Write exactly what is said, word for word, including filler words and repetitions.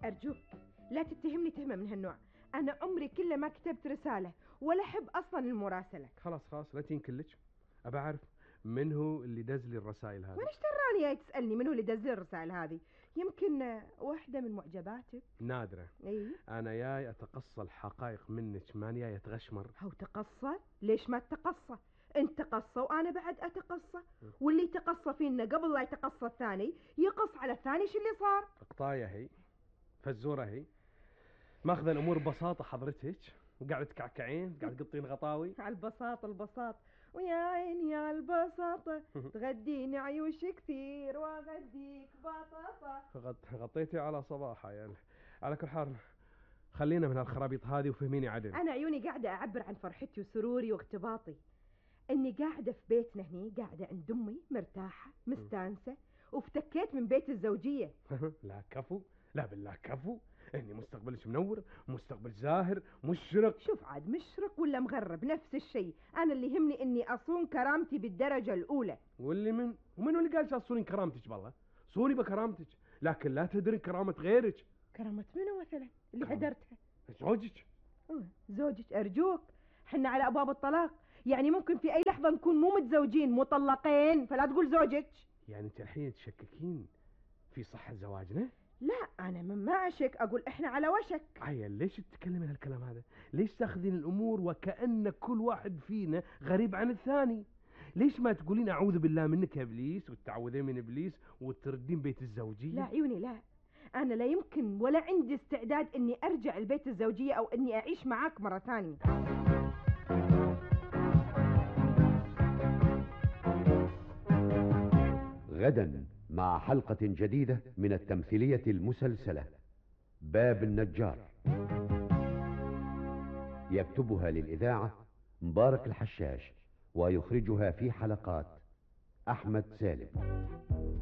أرجوك لا تتهمني تهمة من هالنوع. أنا عمري كله ما كتبت رسالة ولا أحب أصلا المراسلة. خلاص خلاص لا تنكلج. أبى أعرف من هو اللي دز لي الرسائل هذه. وين اشتراني جاي تسألني من هو اللي دز لي الرسائل هذه؟ يمكن واحدة من معجباتك. نادرة. اي أنا جاي أتقصى الحقائق منك، ماني جاي أتغشمر. هو تقصى؟ ليش ما تقصى؟ انت تقصى وانا بعد اتقصى، واللي يتقصى فينا قبل لا يتقصى الثاني يقص على الثاني. شو اللي صار؟ قطاية هي، فزورة هي، ماخذ الأمور ببساطة حضرتك، وقاعد تكعكعين، قاعد تقطين غطاوي. على البساطة البساط ويا عيني يا البساطة تغديني عيوش كثير واغديك بطاطا. غط... غطيتي على صباحها يعني. على كل حال خلينا من هالخرابيط هذه وفهميني عدل. أنا عيوني قاعدة أعبر عن فرحتي وسروري واغتباطي إني قاعدة في بيتنا هني، قاعدة عند أمي مرتاحة مستانسة وافتكيت من بيت الزوجية. لا كفو، لا بالله كفو، إني مستقبلش منور، مستقبل زاهر مشرق. شوف عاد مشرق ولا مغرب نفس الشيء، أنا اللي يهمني إني أصون كرامتي بالدرجة الأولى. واللي من ومن اللي قال أصوني كرامتك؟ بالله صوني بكرامتك، لكن لا تدري كرامة غيرك. كرامة منو مثلا اللي هدرتها؟ زوجك. زوجك؟ أرجوك حنا على أبواب الطلاق، يعني ممكن في أي لحظة نكون مو متزوجين مطلقين، فلا تقول زوجك. يعني أنت الحين تشككين في صحة زواجنا؟ لا أنا ما أشك، أقول إحنا على وشك. عيل ليش تتكلمين هالكلام هذا؟ ليش تاخذين الأمور وكأن كل واحد فينا غريب عن الثاني؟ ليش ما تقولين أعوذ بالله منك يا إبليس وتتعوذين من إبليس وتردين بيت الزوجية؟ لا عيوني لا، أنا لا يمكن ولا عندي استعداد إني أرجع البيت الزوجية أو إني أعيش معاك مرة ثانية. غدا مع حلقة جديدة من التمثيلية المسلسلة باب النجار، يكتبها للإذاعة مبارك الحشاش، ويخرجها في حلقات أحمد سالم.